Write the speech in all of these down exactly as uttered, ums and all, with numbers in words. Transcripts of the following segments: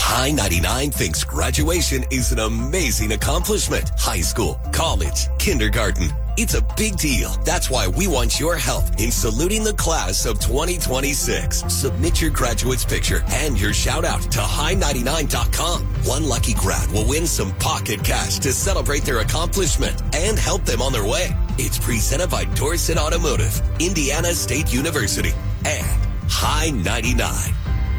High ninety-nine thinks graduation is an amazing accomplishment. High school, college, kindergarten. It's a big deal. That's why we want your help in saluting the class of twenty twenty-six. Submit your graduate's picture and your shout out to high ninety-nine dot com. One lucky grad will win some pocket cash to celebrate their accomplishment and help them on their way. It's presented by Dorset Automotive, Indiana State University, and High ninety-nine.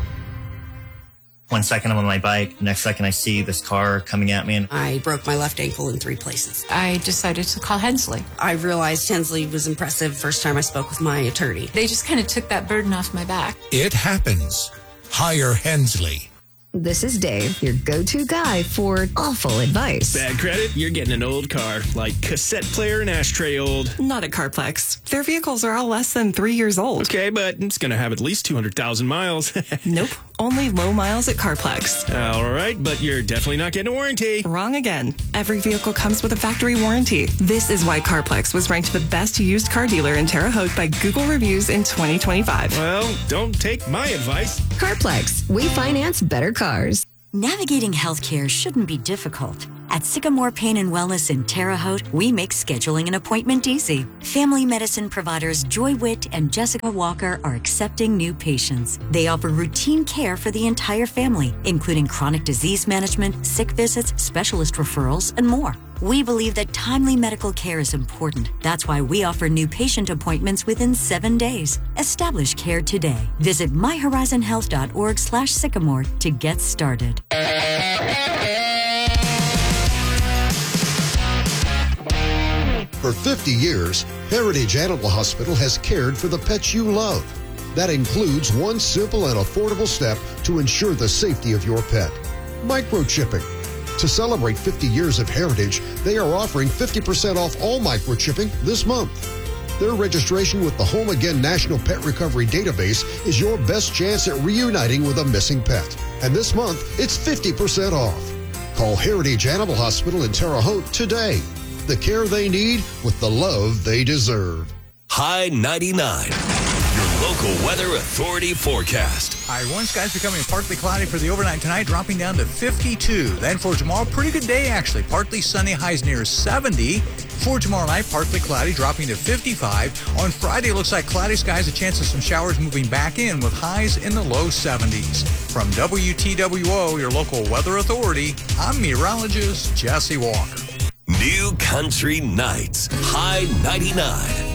One second I'm on my bike, next second I see this car coming at me. And I broke my left ankle in three places. I decided to call Hensley. I realized Hensley was impressive first time I spoke with my attorney. They just kind of took that burden off my back. It happens. Hire Hensley. This is Dave, your go-to guy for awful advice. Bad credit? You're getting an old car, like cassette player and ashtray old. Not at CarPlex. Their vehicles are all less than three years old. Okay, but it's going to have at least two hundred thousand miles. Nope. Only low miles at CarPlex. All right, but you're definitely not getting a warranty. Wrong again. Every vehicle comes with a factory warranty. This is why CarPlex was ranked the best used car dealer in Terre Haute by Google Reviews in twenty twenty-five. Well, don't take my advice. CarPlex. We finance better cars. Navigating healthcare shouldn't be difficult. At Sycamore Pain and Wellness in Terre Haute, we make scheduling an appointment easy. Family medicine providers Joy Witt and Jessica Walker are accepting new patients. They offer routine care for the entire family, including chronic disease management, sick visits, specialist referrals, and more. We believe that timely medical care is important. That's why we offer new patient appointments within seven days. Establish care today. Visit my horizon health dot org slash sycamore to get started. For fifty years, Heritage Animal Hospital has cared for the pets you love. That includes one simple and affordable step to ensure the safety of your pet: microchipping. To celebrate fifty years of Heritage, they are offering fifty percent off all microchipping this month. Their registration with the Home Again National Pet Recovery Database is your best chance at reuniting with a missing pet. And this month, it's fifty percent off. Call Heritage Animal Hospital in Terre Haute today. The care they need with the love they deserve. High ninety-nine, your local weather authority forecast. All right, one skies becoming partly cloudy for the overnight tonight, dropping down to fifty-two. Then for tomorrow, pretty good day actually. Partly sunny, highs near seventy. For tomorrow night, partly cloudy, dropping to fifty-five. On Friday, looks like cloudy skies, a chance of some showers moving back in with highs in the low seventies. From W T W O, your local weather authority, I'm meteorologist Jesse Walker. New Country Nights, High ninety-nine.